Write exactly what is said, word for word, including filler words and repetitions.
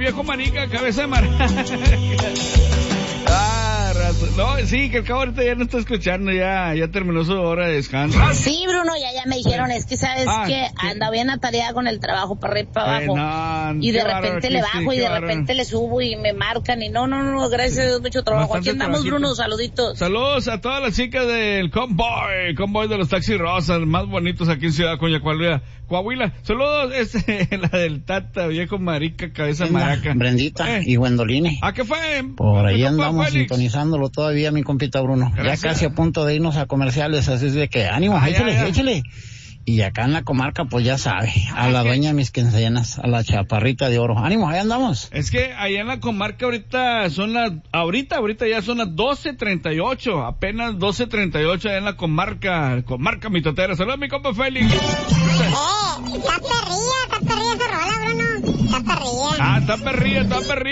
viejo marica, cabeza de maraca. Ah, raza. No, sí, que el cabo ahorita ya no está escuchando, ya, ya terminó su hora de descanso. Sí, Bruno, ya, ya me dijeron, es que sabes Ah, que ¿qué? anda bien atareada con el trabajo para arriba y para Eh, abajo. no, y de qué repente bárbaro, le Cristi, bajo y qué de bárbaro. repente le subo y me marcan y no, no, no, gracias a Dios, mucho trabajo. Bastante Aquí andamos, trabajito. Bruno, saluditos. Saludos a todas las chicas del Convoy, Convoy de los taxis rosas, más bonitos aquí en Ciudad Coña, Coahuila. Coahuila. Saludos, este, la del Tata, viejo marica, cabeza maraca. Brendita Eh. y Gwendoline. ¿A qué fue? Por ahí ¿Qué fue, andamos Félix? sintonizándolo todavía, mi compita Bruno. Gracias. Ya casi a punto de irnos a comerciales, así es de que ánimo, Ah, échale, ya, ya. échale. Y acá en la comarca, pues ya sabe, a la dueña de mis quinceañeras, a la chaparrita de oro. Ánimo, ahí andamos. Es que allá en la comarca ahorita son las, ahorita, ahorita ya son las doce treinta y ocho, apenas doce treinta y ocho allá en la comarca, comarca mitotera. Saludos, mi compa Félix. Eh, está perrilla, está perrilla esa rola, Bruno. Está perrilla. Ah, está perrilla, está perrilla.